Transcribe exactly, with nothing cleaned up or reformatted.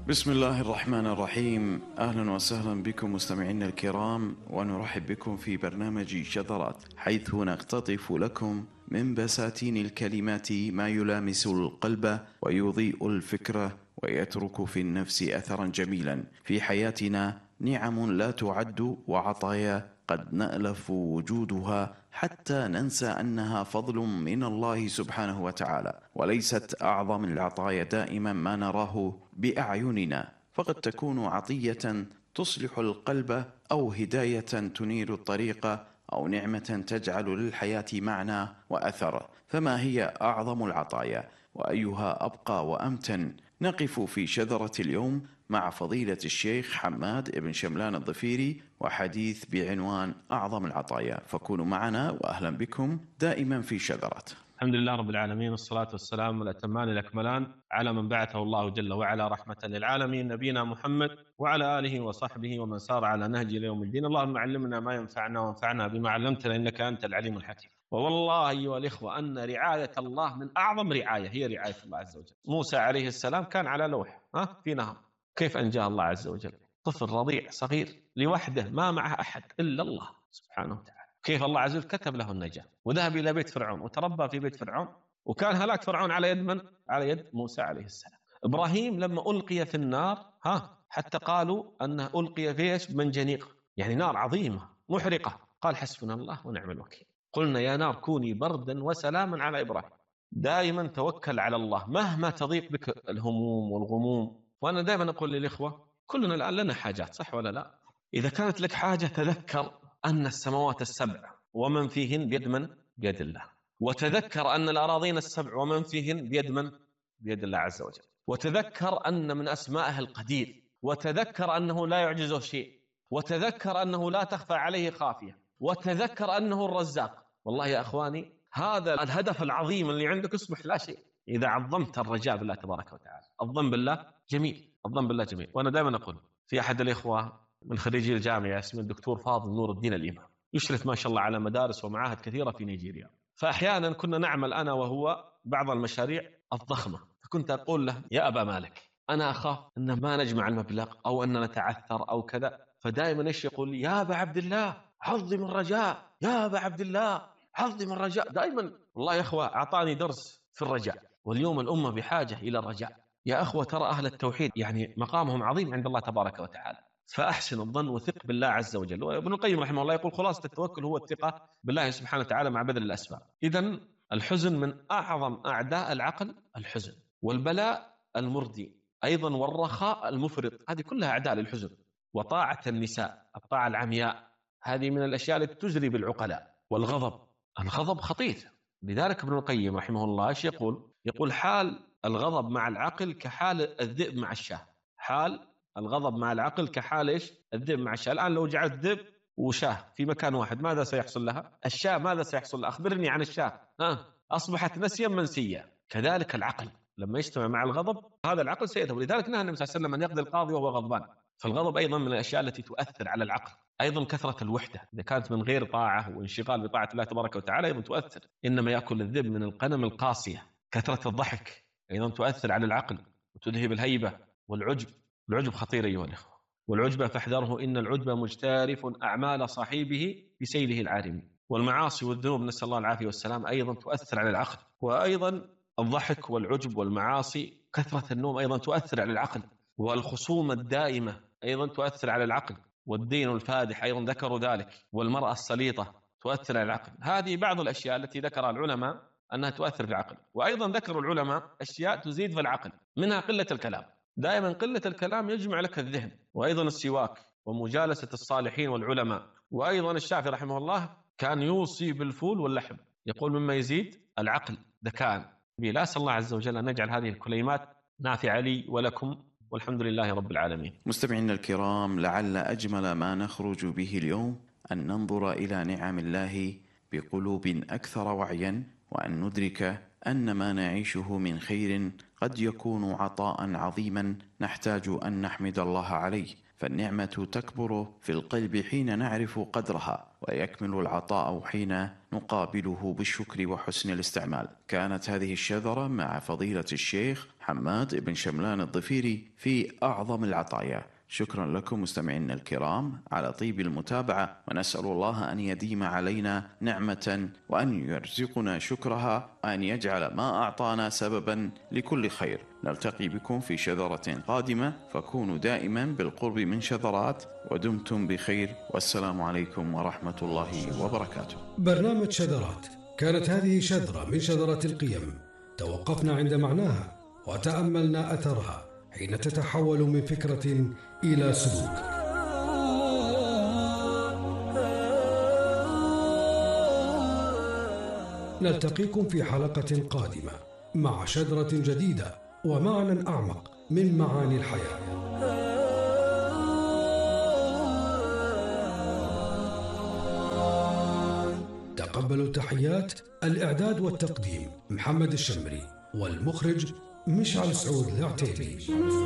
بسم الله الرحمن الرحيم. أهلا وسهلا بكم مستمعينا الكرام، ونرحب بكم في برنامج شذرات، حيث نقتطف لكم من بساتين الكلمات ما يلامس القلب ويضيء الفكرة ويترك في النفس أثرا جميلا في حياتنا. نعم لا تعد وعطايا قد نألف وجودها حتى ننسى أنها فضل من الله سبحانه وتعالى، وليست أعظم العطايا دائما ما نراه بأعيننا، فقد تكون عطية تصلح القلب أو هداية تنير الطريق أو نعمة تجعل للحياة معنى وأثر. فما هي أعظم العطايا وأيها أبقى وأمتن؟ نقف في شذرة اليوم مع فضيلة الشيخ حماد بن شملان الضفيري وحديث بعنوان أعظم العطايا، فكونوا معنا وأهلا بكم دائما في شذرات. الحمد لله رب العالمين، والصلاة والسلام الأتمان الأكملان على من بعثه الله جل وعلا رحمة للعالمين، نبينا محمد وعلى آله وصحبه ومن سار على نهج ليوم الدين. اللهم علمنا ما ينفعنا وانفعنا بما علمتنا إنك أنت العليم الحكيم. ووالله أيها الإخوة أن رعاية الله من أعظم رعاية هي رعاية الله عز وجل. موسى عليه السلام كان على لوح ها في نهر، كيف أنجاه الله عز وجل؟ طفل رضيع صغير لوحده ما معه أحد إلا الله سبحانه وتعالى، كيف الله عز وجل كتب له النجاة، وذهب إلى بيت فرعون وتربى في بيت فرعون، وكان هلاك فرعون على يد من؟ على يد موسى عليه السلام. إبراهيم لما ألقي في النار ها حتى قالوا أنه ألقي في إيش؟ منجنيق، يعني نار عظيمة محرقة، قال حسبنا الله ونعم الوكيل. قلنا يا نار كوني بردا وسلاما على إبراهيم. دائما توكل على الله مهما تضيق بك الهموم والغموم. وأنا دائما أقول للإخوة كلنا الآن لنا حاجات، صح ولا لا؟ إذا كانت لك حاجة تذكر أن السماوات السبع ومن فيهن بيد من؟ بيد الله. وتذكر أن الأراضين السبع ومن فيهن بيد من؟ بيد الله عز وجل. وتذكر أن من أسمائه القدير، وتذكر أنه لا يعجزه شيء، وتذكر أنه لا تخفى عليه خافية، وتذكر أنه الرزاق. والله يا أخواني هذا الهدف العظيم اللي عندك يصبح لا شيء إذا عظمت الرجاء بالله تبارك وتعالى. الظن بالله جميل، الظن بالله جميل. وأنا دائما أقول في أحد الإخوة من خريجي الجامعة اسمه الدكتور فاضل نور الدين الإمام، يشرف ما شاء الله على مدارس ومعاهد كثيرة في نيجيريا. فأحيانا كنا نعمل أنا وهو بعض المشاريع الضخمة، فكنت أقول له يا أبا مالك أنا أخاف أن ما نجمع المبلغ أو أن نتعثر أو كذا، فدائما إيش يقول لي؟ يا أبا عبد الله عظم الرجاء، يا أبا عبد الله عظم الرجاء. دائما والله يا أخوة أعطاني درس في الرجاء، واليوم الأمة بحاجة إلى الرجاء يا أخوة. ترى أهل التوحيد يعني مقامهم عظيم عند الله تبارك وتعالى، فأحسن الظن وثق بالله عز وجل. وابن القيم رحمه الله يقول خلاصة التوكل هو الثقة بالله سبحانه وتعالى مع بذل الأسباب. إذن الحزن من أعظم أعداء العقل، الحزن والبلاء المردي أيضا، والرخاء المفرط، هذه كلها أعداء للحزن. وطاعة النساء، الطاعة العمياء، هذه من الأشياء التي تجري بالعقلاء. والغضب، الغضب خطير. لذلك ابن القيم رحمه الله ايش يقول؟ يقول حال الغضب مع العقل كحال الذئب مع الشاه. حال الغضب مع العقل كحال ايش؟ الذئب مع الشاه. الآن لو جعلت ذئب وشاه في مكان واحد ماذا سيحصل لها؟ الشاه ماذا سيحصل لها؟ أخبرني عن الشاه. ها أصبحت نسيا منسيا. كذلك العقل لما يجتمع مع الغضب هذا العقل سيذهب. لذلك نهى النبي صلى الله عليه وسلم أن يقضي القاضي وهو غضبان. فالغضب أيضا من الأشياء التي تؤثر على العقل. أيضا كثرة الوحدة إذا كانت من غير طاعة وانشغال بطاعة الله تبارك وتعالى أيضا تؤثر. إنما يأكل الذئب من القنم القاسية. كثرة الضحك أيضا تؤثر على العقل وتذهب الهيبة. والعجب، العجب خطير أيها الأخوة، والعجب فاحذره إن العجب مجتارف أعمال صاحبه بسيله العارم. والمعاصي والذنوب نسأل الله العافية والسلام أيضا تؤثر على العقل. وأيضا الضحك والعجب والمعاصي، كثرة النوم أيضا تؤثر على العقل. والخصومة الدائمة أيضا تؤثر على العقل. والدين الفادح أيضا ذكروا ذلك. والمرأة السليطة تؤثر على العقل. هذه بعض الأشياء التي ذكرها العلماء أنها تؤثر في العقل. وأيضا ذكروا العلماء أشياء تزيد في العقل، منها قلة الكلام. دائما قلة الكلام يجمع لك الذهن. وأيضا السواك ومجالسة الصالحين والعلماء. وأيضا الشافعي رحمه الله كان يوصي بالفول واللحم، يقول مما يزيد العقل ذكاء. لا أسأل الله عز وجل أن نجعل هذه الكلمات نافعة لي ولكم، والحمد لله رب العالمين. مستمعينا الكرام، لعل أجمل ما نخرج به اليوم أن ننظر إلى نعم الله بقلوب أكثر وعيا، وأن ندرك أن ما نعيشه من خير قد يكون عطاء عظيما نحتاج أن نحمد الله عليه. فالنعمة تكبر في القلب حين نعرف قدرها، ويكمل العطاء حين نقابله بالشكر وحسن الاستعمال. كانت هذه الشذرة مع فضيلة الشيخ حماد بن شملان الضفيري في أعظم العطايا. شكرا لكم مستمعينا الكرام على طيب المتابعة، ونسأل الله أن يديم علينا نعمة وأن يرزقنا شكرها، وأن يجعل ما أعطانا سببا لكل خير. نلتقي بكم في شذرة قادمة، فكونوا دائما بالقرب من شذرات، ودمتم بخير، والسلام عليكم ورحمة الله وبركاته. برنامج شذرات، كانت هذه شذرة من شذرات القيم، توقفنا عند معناها وتأملنا أثرها حين تتحول من فكرة إلى سلوك. نلتقيكم في حلقة قادمة مع شذرة جديدة ومعنى أعمق من معاني الحياة. تقبلوا التحيات. الإعداد والتقديم محمد الشمري، والمخرج مشعل سعود العتيبي.